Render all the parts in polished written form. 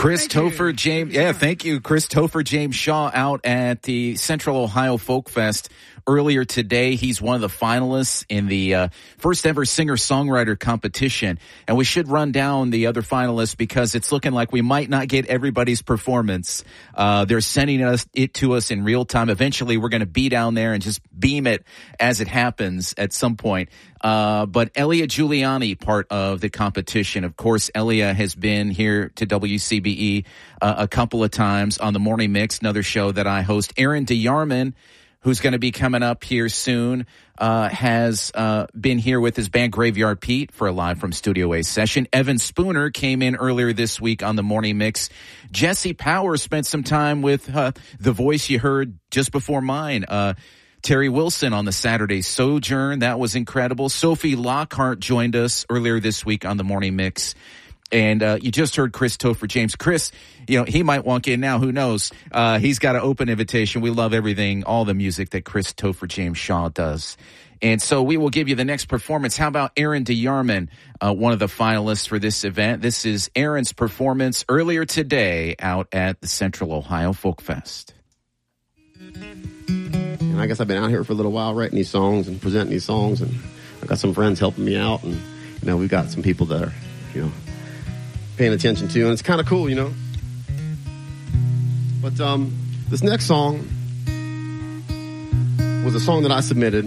Chris Topher, James. Yeah, thank you. Chris Topher, James Shaw out at the Central Ohio Folk Fest earlier today. He's one of the finalists in the first ever singer-songwriter competition. And we should run down the other finalists because it's looking like we might not get everybody's performance. They're sending it to us in real time. Eventually, we're going to be down there and just beam it as it happens at some point. But Elia Giuliani, part of the competition. Of course, Elia has been here to WCBE a couple of times on the Morning Mix, another show that I host. Aaron DeYarman, who's going to be coming up here soon, has been here with his band Graveyard Pete for a Live from Studio A session. Evan Spooner came in earlier this week on the Morning Mix. Jesse Power spent some time with the voice you heard just before mine, Terry Wilson on the Saturday Sojourn. That was incredible. Sophie Lockhart joined us earlier this week on the Morning Mix. And you just heard Chris Topher, James. Chris, he might walk in now. Who knows? He's got an open invitation. We love everything, all the music that Chris Topher, James Shaw does. And so we will give you the next performance. How about Aaron DeYarman, one of the finalists for this event? This is Aaron's performance earlier today out at the Central Ohio Folk Fest. And I guess I've been out here for a little while writing these songs and presenting these songs, and I've got some friends helping me out, and we've got some people that are paying attention to, and it's kind of cool, But this next song was a song that I submitted,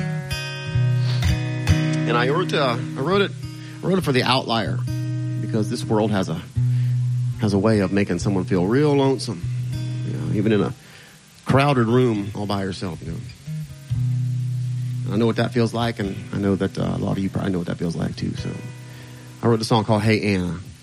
and I wrote it for the outlier, because this world has a way of making someone feel real lonesome, even in a crowded room all by yourself, And I know what that feels like, and I know that a lot of you probably know what that feels like too. So I wrote a song called Hey Anna.